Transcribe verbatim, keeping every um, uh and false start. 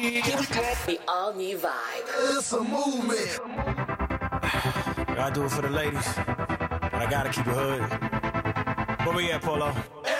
The all-new vibe. It's a movement. I do it for the ladies, but I gotta keep it hood. Where we at, Polo?